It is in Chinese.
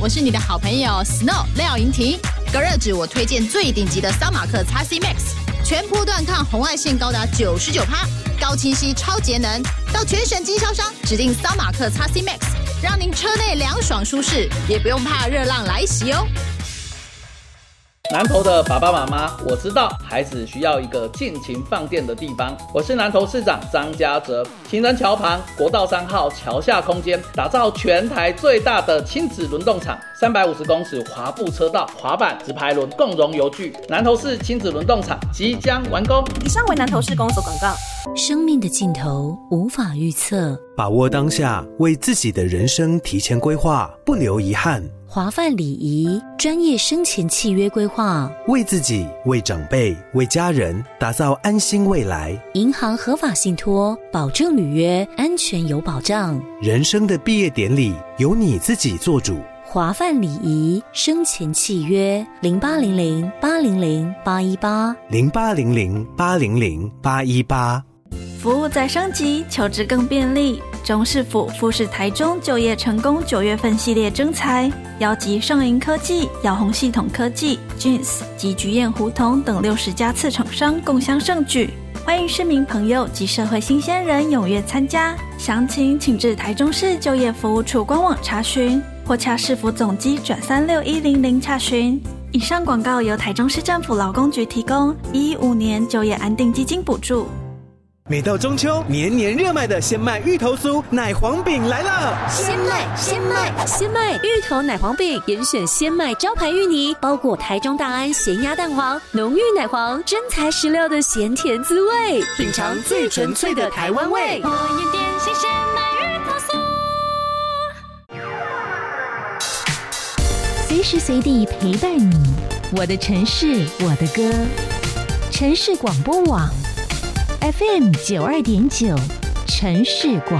我是你的好朋友 Snow 廖莹婷。隔热纸我推荐最顶级的桑马克 XC Max， 全波段抗红外线高达99%，高清晰超节能。到全省经销商指定桑马克 XC Max， 让您车内凉爽舒适，也不用怕热浪来袭哦。 南投的爸爸妈妈，我知道孩子需要一个尽情放电的地方。我是南投市长张家泽，情人桥旁国道3号桥下空间，打造全台最大的亲子轮动场，350公尺滑步车道、滑板、直排轮共融游具。南投市亲子轮动场即将完工。 以上为南投市公所广告。 生命的尽头无法预测， 把握当下，为自己的人生提前规划，不留遗憾。 华范礼仪专业生前契约规划， 为自己、为长辈、为家人打造安心未来。 银行合法信托，保证履约，安全有保障。 人生的毕业典礼由你自己做主。 华范礼仪生前契约 0800-800-818 服务在升级，求职更便利。中市府富士台中就业成功9月份系列征才，邀集上银科技、耀宏系统科技、Jeans 及菊燕胡同等60家次厂商共襄盛举，欢迎市民朋友及社会新鲜人踊跃参加。详情请至台中市就业服务处官网查询，或洽市府总机转36100查询。以上广告由台中市政府劳工局提供，115年就业安定基金补助。 每到中秋，年年热卖的鲜麦芋头酥奶黄饼来了！ 鲜麦芋头奶黄饼，严选鲜麦招牌芋泥，包裹台中大安咸鸭蛋黄，浓郁奶黄，真材实料的咸甜滋味， 品尝最纯粹的台湾味。 我也点心鲜麦芋头酥，随时随地陪伴你，我的城市，我的歌。城市广播网 FM92.9，城市广